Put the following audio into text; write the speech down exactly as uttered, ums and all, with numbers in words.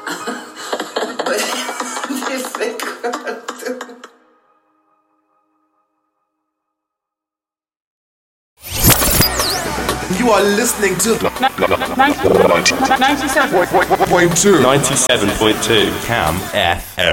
But difficult. You are listening to ninety-seven point two ninety-seven point two Cam F M.